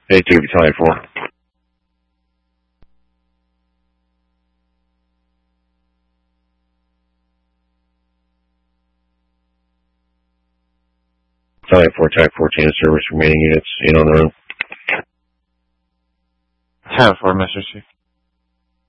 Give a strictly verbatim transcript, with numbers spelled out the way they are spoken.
Hey, two, Battalion four. Battalion four, Type fourteen in service, remaining units in on the room. Tower four, Mister Chief.